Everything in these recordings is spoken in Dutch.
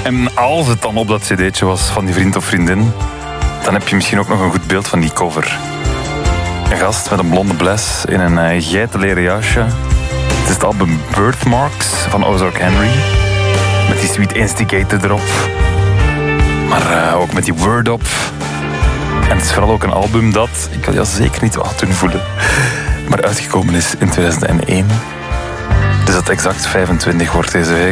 En als het dan op dat cd'tje was van die vriend of vriendin, dan heb je misschien ook nog een goed beeld van die cover. Een gast met een blonde bles in een geitenleren jasje. Het is het album Birthmarks van Ozark Henry. Met die Sweet Instigator erop. Maar ook met die Word Up. En het is vooral ook een album dat, ik wil jou zeker niet wat doen voelen, maar uitgekomen is in 2001. Dus dat exact 25 wordt deze week.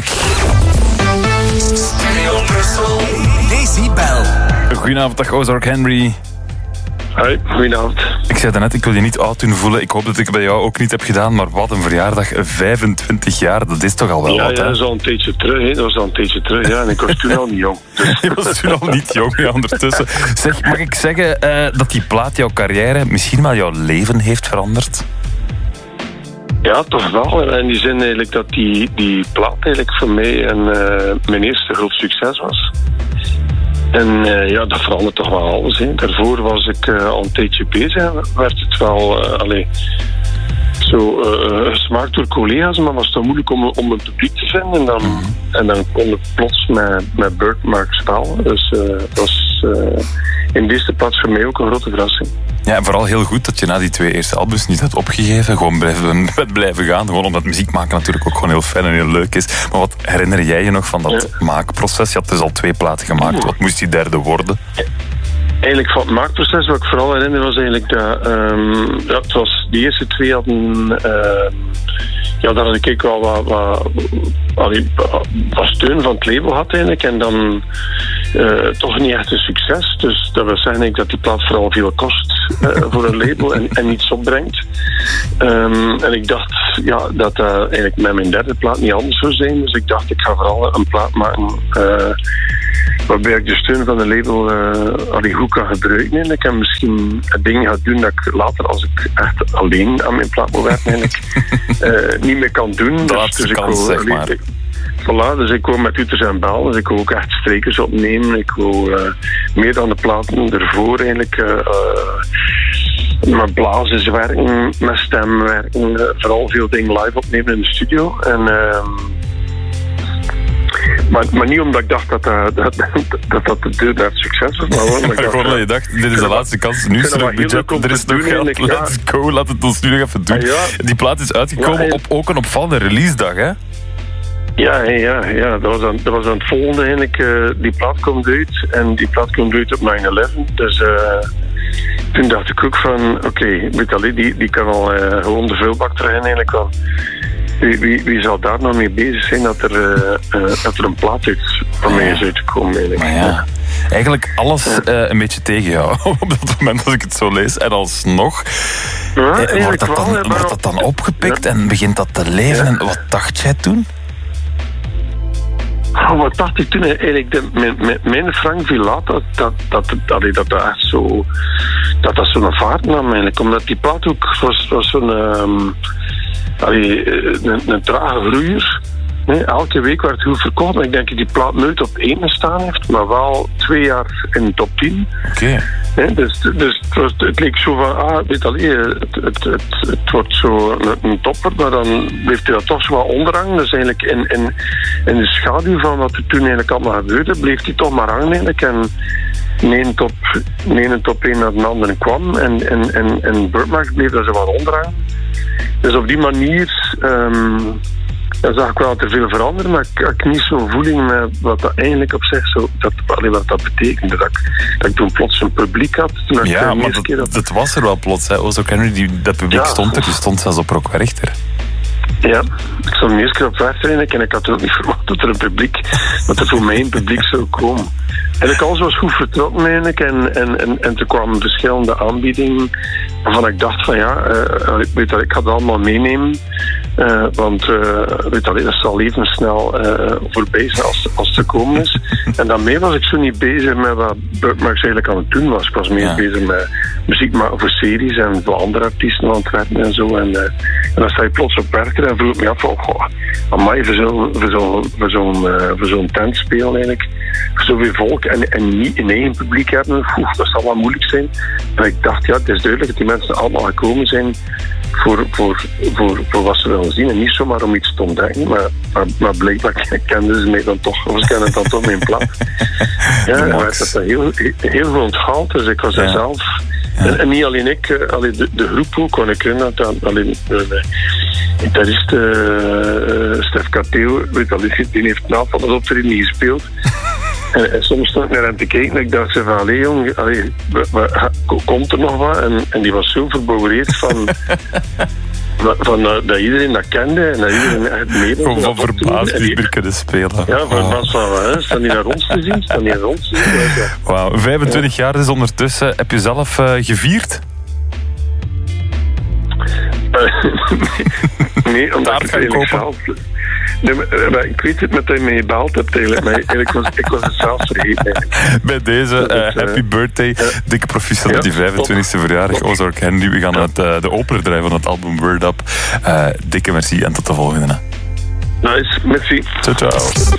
Studio Brussel, Decibel. Goedenavond, dag Ozark Henry. Hoi, goedenavond. Ik zei daarnet, ik wil je niet oud doen voelen. Ik hoop dat ik bij jou ook niet heb gedaan, maar wat een verjaardag. 25 jaar, dat is toch al wel wat, hè? Ja, dat is al een tijdje terug, hè. Dat was al een tijdje terug, ja. En ik was toen al niet jong. Dus. Je was toen al niet jong, ja, ondertussen. Zeg, mag ik zeggen dat die plaat jouw carrière, misschien wel jouw leven heeft veranderd? Ja, toch wel. In die zin eigenlijk dat die plaat eigenlijk voor mij mijn eerste groot succes was. En dat verandert toch wel alles. Hè. Daarvoor was ik al een tijdje bezig. Werd het wel gesmaakt door collega's, maar was het toch moeilijk om een publiek te vinden. En dan kon het plots met Birthmarks wel. Dus dat was in deze plaats voor mij ook een grote verrassing. Ja, en vooral heel goed dat je na die 2 eerste albums niet hebt opgegeven. Gewoon blijven gaan. Gewoon omdat muziek maken natuurlijk ook gewoon heel fijn en heel leuk is. Maar wat herinner jij je nog van dat maakproces? Je had dus al 2 platen gemaakt. Wat moest die derde worden? Eigenlijk van het maakproces, wat ik vooral herinner, was eigenlijk dat het was, die eerste 2 hadden daar had ik wel wat steun van het label had eigenlijk. En dan toch niet echt een succes. Dus dat wil zeggen dat die plaat vooral veel kost voor een label en niets opbrengt. En ik dacht dat eigenlijk met mijn derde plaat niet anders zou zijn. Dus ik dacht, ik ga vooral een plaat maken waarbij ik de steun van de label goed kan gebruiken eigenlijk. En misschien dingen ga doen dat ik later, als ik echt alleen aan mijn plaat moet werken, eigenlijk niet meer kan doen. De laatste kans, zeg maar. Voilà, dus ik wil met Uters en Bel, dus ik wil ook echt strijkers opnemen. Ik wil meer dan de platen ervoor eigenlijk met blazers werken, met stem werken, vooral veel dingen live opnemen in de studio. En maar niet omdat ik dacht dat de deur naar het succes was. Maar gewoon dat je dacht, dit is de laatste kans. Nu is er nog budget, er is nog geld. Let's go, laat het ons nu nog even doen. Die plaat is uitgekomen op ook een opvallende releasedag, hè? Ja, dat was aan het volgende eigenlijk. Die plaat komt uit en die plaat komt uit op 9/11. Dus toen dacht ik ook van, oké, die kan al gewoon de vuilbak terug eigenlijk wel. Wie zal daar nog mee bezig zijn dat er een plaat uit van mij is uitgekomen eigenlijk. Maar ja, eigenlijk alles een beetje tegen jou op dat moment als ik het zo lees. En alsnog wordt dat dan opgepikt en begint dat te leven. Ja. En wat dacht jij toen? Wat dacht ik toen eigenlijk? Mijn Frank Villaat, dat echt zo, dat zo'n vaart nam eigenlijk. Omdat die plaat ook was zo'n een trage groeier. Nee, elke week werd het goed verkocht. Maar ik denk dat die plaat nooit op 1 gestaan heeft, maar wel 2 jaar in de top 10. Oké. Nee, dus het leek zo van, het wordt zo een topper, maar dan bleef hij dat toch zo wat onderhangen. Dus eigenlijk in de schaduw van wat er toen eigenlijk allemaal gebeurde, bleef hij toch maar hangen eigenlijk. En een top 1 naar de andere kwam. En Birthmarks bleef daar zo wat onderhangen. Dus op die manier dan zag ik wel dat er veel veranderde, maar ik had niet zo'n voeling met wat dat eigenlijk op zich wat dat betekende. Dat ik toen plots een publiek had. Ja, maar dat was er wel plots. Ozark Henry, dat publiek stond er. Je stond zelfs op Rock Werchter. Ja, ik stond de eerste keer op Werchter en ik had ook niet verwacht dat er een publiek, dat er voor mij een publiek zou komen. En alles was goed vertrokken eigenlijk en er kwamen verschillende aanbiedingen waarvan ik dacht van ik ga het allemaal meenemen. Want dat zal even snel voorbij zijn als het gekomen is. En daarmee was ik zo niet bezig met wat Birthmarks eigenlijk aan het doen was. Ik was meer bezig met muziek maken voor series en voor andere artiesten aan het werken en zo. En dan sta je plots op Werchter en vroeg ik me af van, amai, voor zo'n tent spelen eigenlijk, voor zoveel volk en niet een eigen publiek hebben, dat zal wel moeilijk zijn. Maar ik dacht, het is duidelijk dat die mensen allemaal gekomen zijn voor wat ze willen zien. En niet zomaar om iets te ontdekken, maar blijkbaar kenden ze mij dan toch, of ze kennen het dan toch mijn plat. Ja, en werd dat heel veel onthaald, dus ik was er zelf. Ja. En niet alleen ik, de groep ook, want ik herinner dat alleen de gitarist Stef Kateo, die heeft na van het optreden niet gespeeld. En soms stond ik naar hem te kijken en ik dacht van, allee jong, komt er nog wat? En die was zo verbouwereerd van dat iedereen dat kende en dat iedereen echt mee was. Gewoon van verbaasd niet meer kunnen spelen. Ja, verbaasd van, staan die naar ons te zien? Wauw, 25 jaar is ondertussen. Heb je zelf gevierd? Nee, omdat ik eigenlijk zelf... Nee, maar ik weet het met dat je me gebeld hebt eigenlijk, maar ik was het zelf vergeten. Bij deze, happy birthday. Dikke proficiat op die 25e verjaardag. Ozark Henry, we gaan uit de opener draaien van het album Word Up. Dikke merci en tot de volgende. Nice, merci. Ciao, ciao.